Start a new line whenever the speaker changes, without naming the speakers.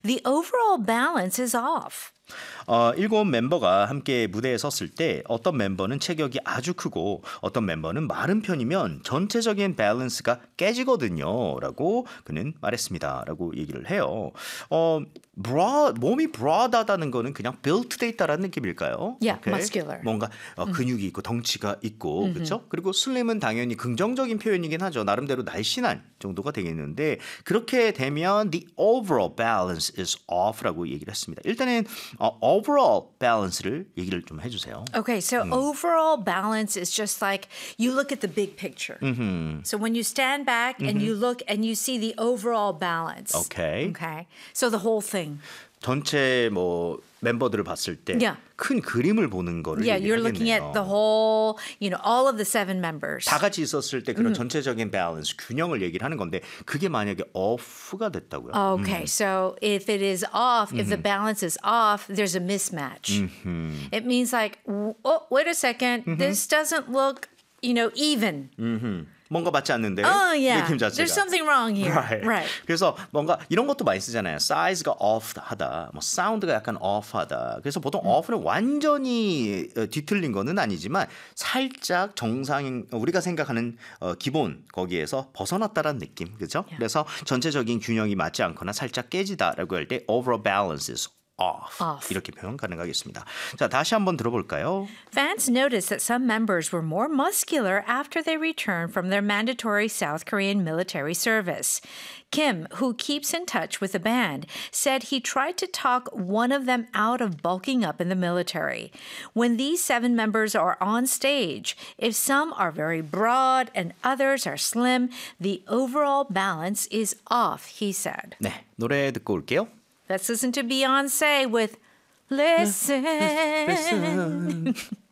The overall balance is off.
일곱 멤버가 함께 무대에 섰을 때 어떤 멤버는 체격이 아주 크고 어떤 멤버는 마른 편이면 전체적인 밸런스가 깨지거든요. 라고 그는 말했습니다. 라고 얘기를 해요. 몸이 broad하다는 거는 그냥 built 돼 있다라는 느낌일까요?
Yeah,
오케이?
muscular.
뭔가 근육이 있고 덩치가 있고 그렇죠? 그리고 slim은 당연히 긍정적인 표현이긴 하죠. 나름대로 날씬한 정도가 되겠는데 그렇게 되면 the overall balance is off라고 얘기를 했습니다. 일단은 overall balance를 얘기를 좀 해주세요.
Okay, so overall balance is just like you look at the big picture. So when you stand back and you look and you see the overall balance.
Okay.
Okay. So the whole thing.
전체 뭐 멤버들을 봤을 때 큰
Yeah.
그림을 보는 거를
Yeah, you're looking
얘기하겠네요.
at the whole, all of the 7 members.
다 같이 있었을 때 그런 전체적인 밸런스, 균형을 얘기를 하는 건데 그게 만약에 off가 됐다고요?
Okay, so if it is off, if the balance is off, there's a mismatch. It means like, oh, wait a second, this doesn't look, even.
뭔가 맞지 않는데
Oh, yeah.
느낌 자체가.
There's something wrong here.
Right. 그래서 뭔가 이런 것도 많이 쓰잖아요. 사이즈가 off하다, 뭐 사운드가 약간 off하다. 그래서 보통 off는 완전히 뒤틀린 거는 아니지만 살짝 정상인 우리가 생각하는 기본 거기에서 벗어났다라는 느낌, 그렇죠? 그래서 전체적인 균형이 맞지 않거나 살짝 깨지다라고 할 때 overall balance is off. 이렇게 표현 가능하겠습니다. 자, 다시 한번 들어볼까요?
Fans noticed that some members were more muscular after they returned from their mandatory South Korean military service. Kim, who keeps in touch with the band, said he tried to talk one of them out of bulking up in the military. When these 7 members are on stage, if some are very broad and others are slim, the overall balance is off, he said.
네, 노래 듣고 올게요.
Let's listen to Beyonce with Listen.